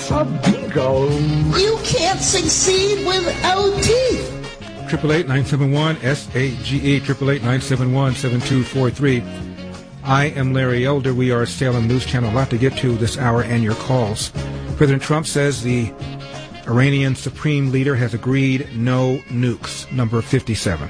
of bingo. You can't succeed without teeth. 888-971-SAGE, 888-971-7243. I am Larry Elder. We are Salem News Channel. A lot to get to this hour and your calls. President Trump says the Iranian Supreme Leader has agreed no nukes, number 57.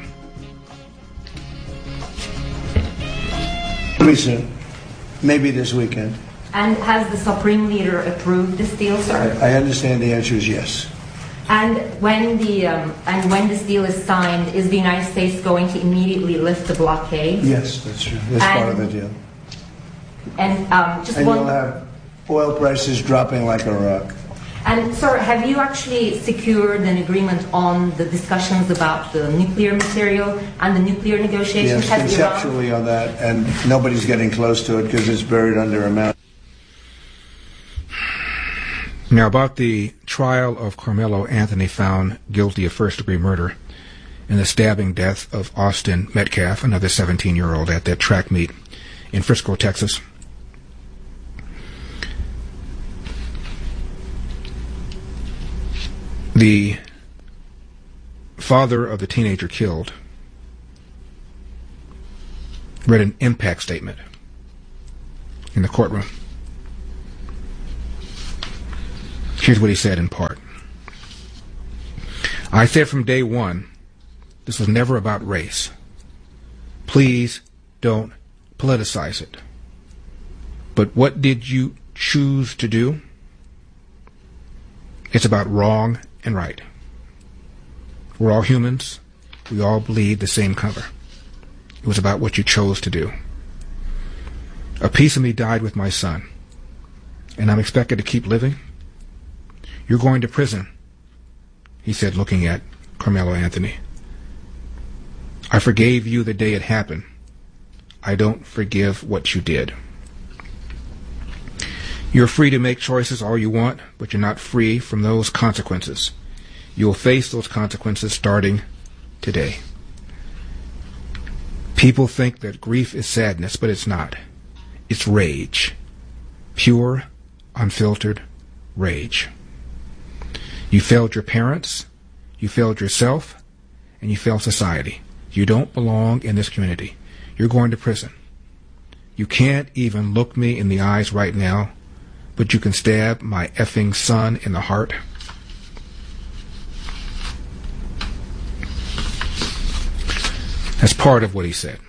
Pretty soon. Maybe this weekend. And has the Supreme Leader approved this deal, sir? I understand the answer is yes. And when this deal is signed, is the United States going to immediately lift the blockade? Yes, that's true. That's part of the deal. And you'll have oil prices dropping like a rock. And sir, have you actually secured an agreement on the discussions about the nuclear material and the nuclear negotiations? Yes, conceptually on that, and nobody's getting close to it because it's buried under a mountain. Now, about the trial of Carmelo Anthony, found guilty of first-degree murder and the stabbing death of Austin Metcalf, another 17-year-old, at that track meet in Frisco, Texas. The father of the teenager killed read an impact statement in the courtroom. Here's what he said in part. I said from day one, this was never about race. Please don't politicize it. But what did you choose to do? It's about wrong and right. We're all humans. We all bleed the same color. It was about what you chose to do. A piece of me died with my son, and I'm expected to keep living? You're going to prison, he said, looking at Carmelo Anthony. I forgave you the day it happened. I don't forgive what you did. You're free to make choices all you want, but you're not free from those consequences. You'll face those consequences starting today. People think that grief is sadness, but it's not. It's rage. Pure, unfiltered rage. You failed your parents, you failed yourself, and you failed society. You don't belong in this community. You're going to prison. You can't even look me in the eyes right now, but you can stab my effing son in the heart. That's part of what he said.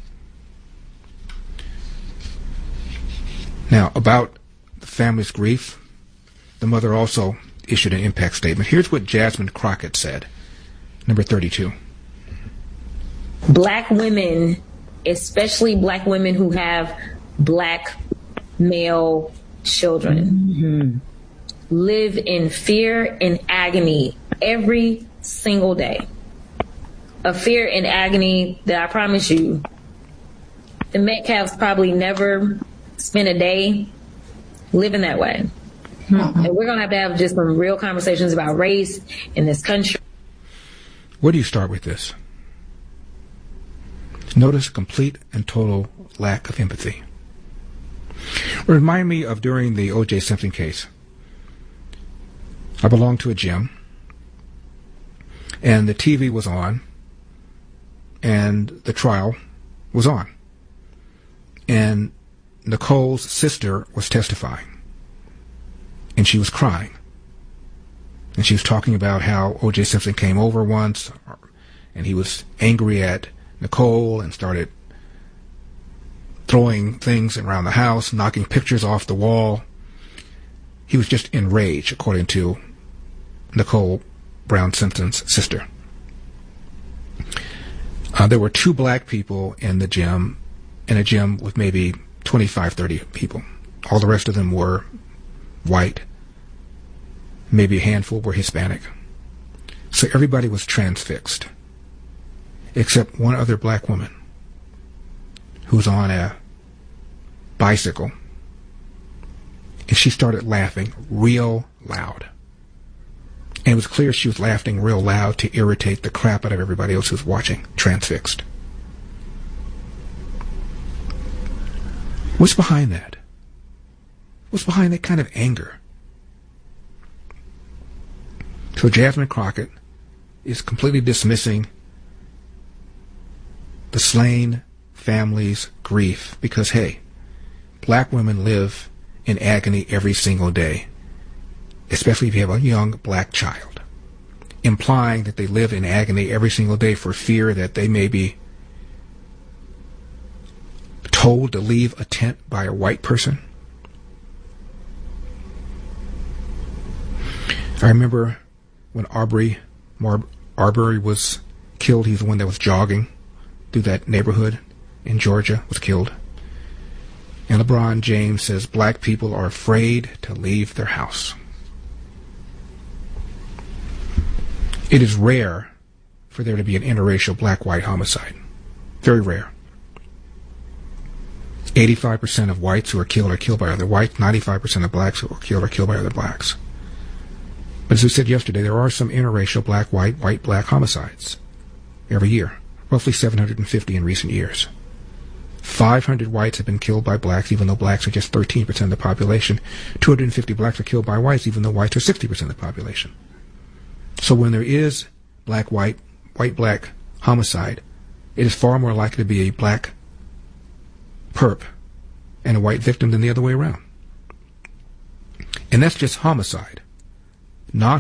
Now, about the family's grief, the mother also issued an impact statement. Here's what Jasmine Crockett said, number 32. Black women, especially black women who have black male children, live in fear and agony every single day. A fear and agony that I promise you, the Metcalfs probably never spent a day living that way. And we're going to have just some real conversations about race in this country. Where do you start with this? Notice complete and total lack of empathy. Remind me of during the O.J. Simpson case. I belonged to a gym, and the TV was on, and the trial was on. And Nicole's sister was testifying. And she was crying. And she was talking about how O.J. Simpson came over once, and he was angry at Nicole and started throwing things around the house, knocking pictures off the wall. He was just enraged, according to Nicole Brown Simpson's sister. There were 2 black people in a gym with maybe 25, 30 people. All the rest of them were white. Maybe a handful were Hispanic. So everybody was transfixed, except one other black woman who was on a bicycle. And she started laughing real loud. And it was clear she was laughing real loud to irritate the crap out of everybody else who was watching, transfixed. What's behind that? What's behind that kind of anger? So Jasmine Crockett is completely dismissing the slain family's grief because, hey, black women live in agony every single day, especially if you have a young black child, implying that they live in agony every single day for fear that they may be told to leave a tent by a white person. I remember when Arbery was killed. He's the one that was jogging through that neighborhood in Georgia, was killed. And LeBron James says black people are afraid to leave their house. It is rare for there to be an interracial black-white homicide. Very rare. 85% of whites who are killed by other whites. 95% of blacks who are killed by other blacks. But as we said yesterday, there are some interracial black-white, white-black homicides every year. Roughly 750 in recent years. 500 whites have been killed by blacks, even though blacks are just 13% of the population. 250 blacks are killed by whites, even though whites are 60% of the population. So when there is black-white, white-black homicide, it is far more likely to be a black perp and a white victim than the other way around. And that's just homicide.